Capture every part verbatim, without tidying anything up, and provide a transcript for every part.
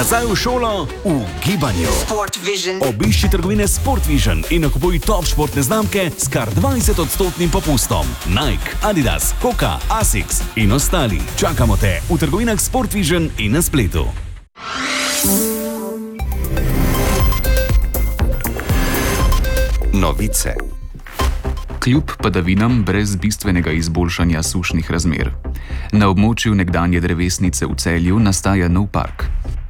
Nazaj v šolo v gibanju. Obišči trgovine Sport Vision in nakupuj top športne znamke s kar dvajset odstotnim popustom. Nike, Adidas, Hoka, Asics in ostali. Čakamo te v trgovinah Sport Vision in na spletu. Novice. Kljub padavinam brez bistvenega izboljšanja sušnih razmer. Na območju nekdanje drevesnice v Celju nastaja nov park.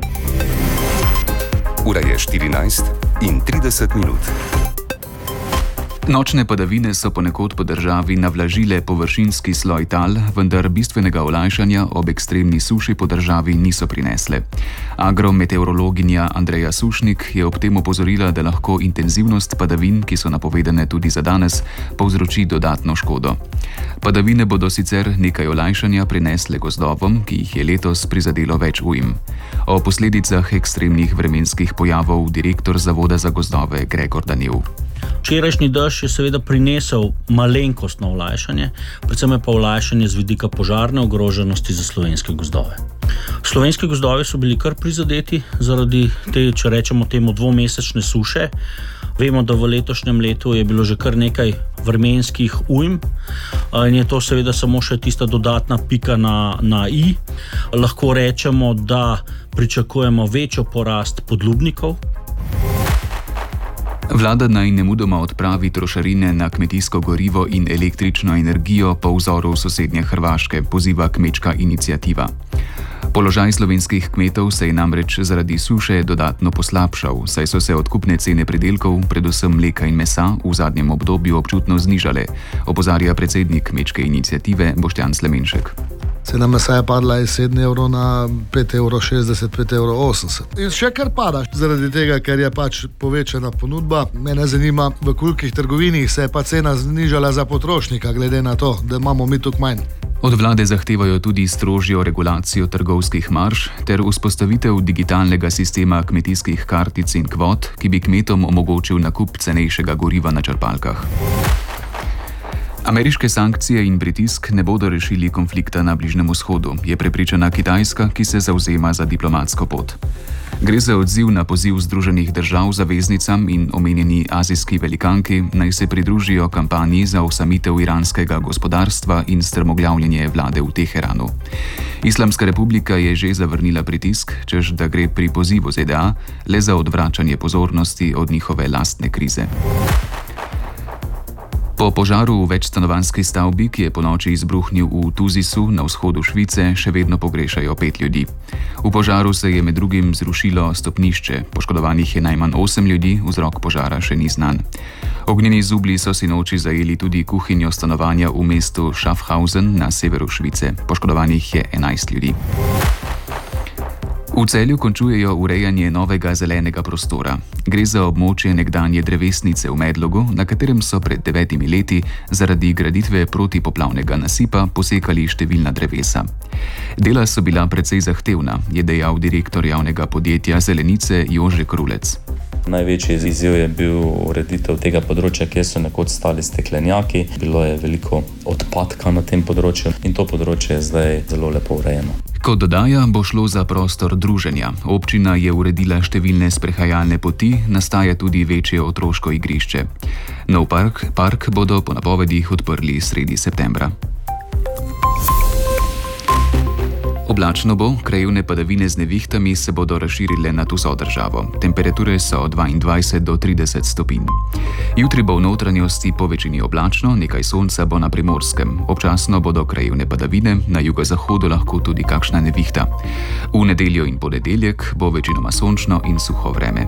Ura je štirinajst in trideset minut. Nočne padavine so ponekod po državi navlažile površinski sloj tal, vendar bistvenega olajšanja ob ekstremni suši po državi niso prinesle. Agrometeorologinja Andreja Sušnik je ob tem opozorila, da lahko intenzivnost padavin, ki so napovedane tudi za danes, povzroči dodatno škodo. Padavine bodo sicer nekaj olajšanja prinesle gozdovom, ki jih je letos prizadelo več ujm. O posledicah ekstremnih vremenskih pojavov direktor Zavoda za gozdove Gregor Danil. Včerajšnji dež je seveda prinesel malenkostno olajšanje, predvsem je pa olajšanje z vidika požarne ogroženosti za slovenske gozdove. Slovenski gozdovi so bili kar prizadeti zaradi te, če rečemo temu, dvomesečne suše. Vemo, da v letošnjem letu je bilo že kar nekaj vremenskih ujm in je to seveda samo še tista dodatna pika na, na i. Lahko rečemo, da pričakujemo večjo porast podlubnikov. Vlada naj nemudoma odpravi trošarine na kmetijsko gorivo in električno energijo po vzoru sosednje Hrvaške, poziva kmečka iniciativa. Položaj slovenskih kmetov se je namreč zaradi suše dodatno poslabšal, saj so se odkupne cene pridelkov, predvsem mleka in mesa, v zadnjem obdobju občutno znižale, opozarja predsednik kmečke iniciative Boštjan Slemenšek. Cena mesa je padla iz sedem evrov na pet evrov šestdeset, pet evrov osemdeset. In še kar pada, zaradi tega, ker je pač povečana ponudba. Mene zanima, v kolikih trgovinih se je pa cena znižala za potrošnika, glede na to, da imamo mi tukaj manj. Od vlade zahtevajo tudi strožjo regulacijo trgovskih marž ter vzpostavitev digitalnega sistema kmetijskih kartic in kvot, ki bi kmetom omogočil nakup cenejšega goriva na črpalkah. Ameriške sankcije in pritisk ne bodo rešili konflikta na Bližnjem vzhodu, je prepričana Kitajska, ki se zavzema za diplomatsko pot. Gre za odziv na poziv Združenih držav zaveznicam in omenjeni azijski velikanki naj se pridružijo kampanji za osamitev iranskega gospodarstva in strmoglavljenje vlade v Teheranu. Islamska republika je že zavrnila pritisk, češ da gre pri pozivu Z D A le za odvračanje pozornosti od njihove lastne krize. Po požaru v večstanovanjski stavbi, ki je ponoči izbruhnil v Tuzisu na vzhodu Švice, še vedno pogrešajo pet ljudi. V požaru se je med drugim zrušilo stopnišče, poškodovanih je najmanj osem ljudi, vzrok požara še ni znan. Ognjeni zublji so sinoči zajeli tudi kuhinjo stanovanja v mestu Schaffhausen na severu Švice, poškodovanih je enajst ljudi. V Celju končujejo urejanje novega zelenega prostora. Gre za območje nekdanje drevesnice v Medlogu, na katerem so pred devetimi leti zaradi graditve protipoplavnega nasipa posekali številna drevesa. Dela so bila precej zahtevna, je dejal direktor javnega podjetja Zelenice Jože Krulec. Največji izziv je bil ureditev tega področja, kjer so nekoč stali steklenjaki. Bilo je veliko odpadka na tem področju in to področje je zdaj zelo lepo urejeno. Kot dodaja, bo šlo za prostor druženja. Občina je uredila številne sprehajalne poti, nastaja tudi večje otroško igrišče. Nov park, park bodo po napovedih odprli sredi septembra. Oblačno bo, krajevne padavine z nevihtami se bodo razširile nad vso državo. Temperature so od dvaindvajset do trideset stopinj. Jutri bo v notranjosti po večini oblačno, nekaj sonca bo na Primorskem. Občasno bodo krajevne padavine, na jugozahodu lahko tudi kakšna nevihta. V nedeljo in ponedeljek bo večinoma sončno in suho vreme.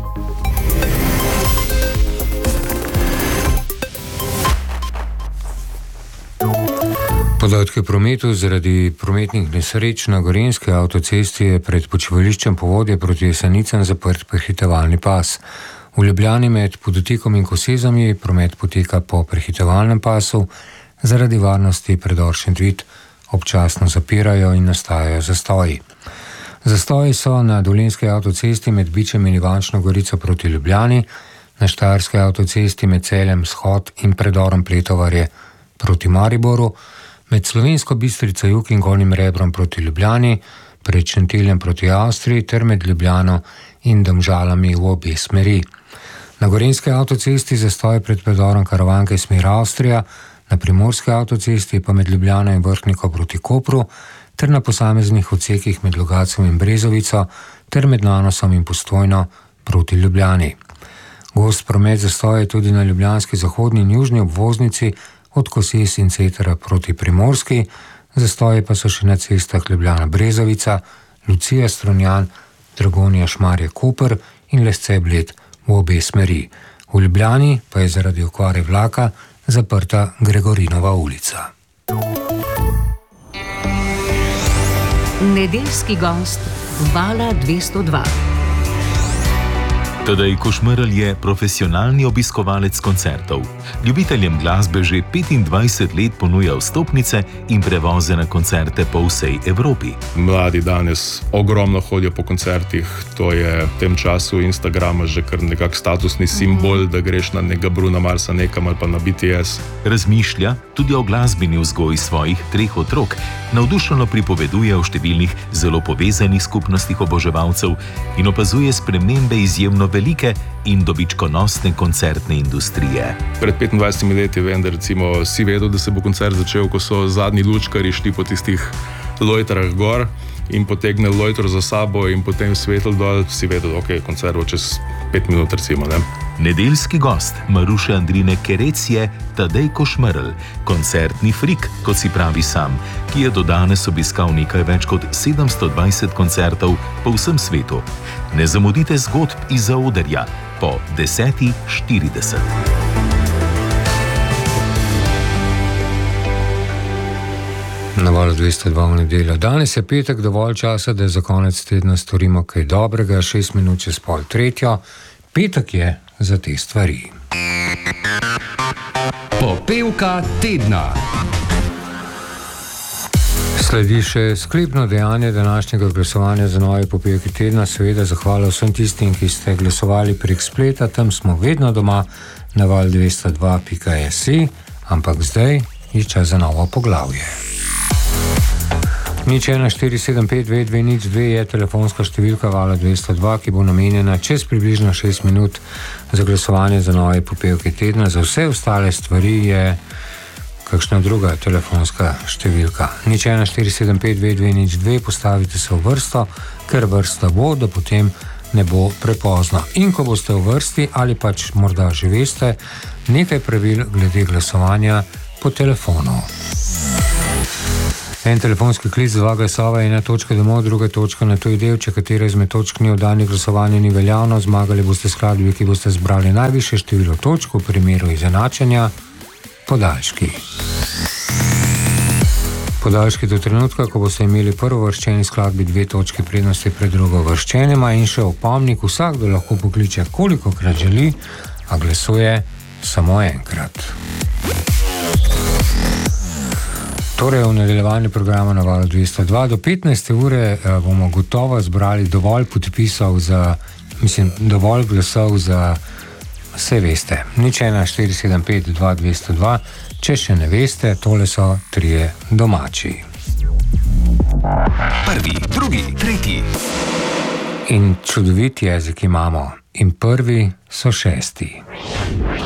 Podatki o prometu zaradi prometnih nesreč na Gorenjski avtocesti je pred počivališčem Povodje proti Jesenicam zaprt prehitevalni pas. V Ljubljani med Podotekom in Kosezami promet poteka po prehitevalnem pasu, zaradi varnosti predor Šentvid občasno zapirajo in nastajajo zastoji. Zastoji so na Dolenjski avtocesti med Bičem in Ivančno Gorico proti Ljubljani, na Štajerski avtocesti med Celjem Shod in predorom Pletovarje proti Mariboru, med Slovensko Bistrico jug in Gornjim Rebrom proti Ljubljani, pred Šentiljem proti Avstriji ter med Ljubljano in Domžalami v obe smeri. Na gorenjski avtocesti zastoj pred predorom Karavanke smer Avstrija, na primorski avtocesti pa med Ljubljano in Vrhniko proti Kopru ter na posameznih odsekih med Logatcem in Brezovico ter med Nanosom in Postojno proti Ljubljani. Gost promet zastoj je tudi na ljubljanski zahodni in južni obvoznici od Kosis in Cetera proti Primorski, zastoji pa so še na cestah Ljubljana-Brezovica, Lucija-Strunjan, Dragonja-Šmarje-Koper in Lesce-Bled v obe smeri. V Ljubljani pa je zaradi okvare vlaka zaprta Gregorinova ulica. Nedeljski gost Vala dvesto dva. Tadej Košmerl je profesionalni obiskovalec koncertov. Ljubiteljem glasbe že petindvajset let ponuja vstopnice in prevoze na koncerte po vsej Evropi. Mladi danes ogromno hodijo po koncertih, to je v tem času Instagrama že kar nekak statusni simbol, da greš na nekega Bruna Marsa nekam ali pa na B T S. Razmišlja tudi o glasbeni vzgoji svojih treh otrok, navdušeno pripoveduje o številnih zelo povezanih skupnostih oboževalcev in opazuje spremembe izjemno velike in dobičkonosne koncertne industrije. Pred petindvajsetimi leti vem, da recimo si vedel, da se bo koncert začel, ko so zadnji lučkari šli po tistih lojtrah gor in potegnili lojtro za sabo in potem svetlo dol, si vedel, ok, koncert bo čez pet minut recimo, ne? Nedeljski gost Maruše Andrine Kerec je Tadej Košmerl, koncertni frik, kot si pravi sam, ki je do danes obiskal nekaj več kot sedemsto dvajset koncertov po vsem svetu. Ne zamudite zgodb iz zaodrja po deseti štirideset. Na Valu dvesto dva v nedeljo. Danes je petek, dovolj časa, da za konec tedna storimo kaj dobrega, šest minut čez pol tretjo. Petek je za te stvari. Popevka tedna. Sledi še sklepno dejanje današnjega glasovanja za nove popevke tedna. Seveda zahvala vsem tistim, ki ste glasovali prek spleta, tam smo vedno doma na val dvesto dva pika si, ampak zdaj je čas za novo poglavje. Nič ena štiri sedem pet dve dve nič dve je telefonska številka Vala dvesto dva, ki bo namenjena čez približno šest minut za glasovanje za nove popevke tedna. Za vse ostale stvari je kakšna druga telefonska številka. Nič ena štiri sedem pet dve dve nič dve, postavite se v vrsto, ker vrsta bo, da potem ne bo prepozno. In ko boste v vrsti ali pač morda že veste, nekaj pravil glede glasovanja po telefonu. En telefonski klic, dva glasova, ena točka domov, druga točka na tuj del, če katera izmed točk ni oddani, glasovanje ni veljavno, zmagali boste skladbi, ki boste zbrali najvišje število točk, v primeru izenačenja podaljški. Podaljški do trenutka, ko boste imeli prvo vrščeni skladbi dve točke prednosti pred drugo vrščenima, in še opomnik, vsakdo lahko pokliče kolikokrat želi, a glasuje samo enkrat. Torej, v nadaljevanju programa na Valu dvesto dva do petnajste ure bomo gotovo zbrali dovolj podpisov za, mislim, dovolj glasov za, vse veste, nič ena štiri sedem pet dva dvesto dva, če še ne veste, tole so trije domači. Prvi, drugi, tretji. In čudovit jezik imamo. In prvi so šesti.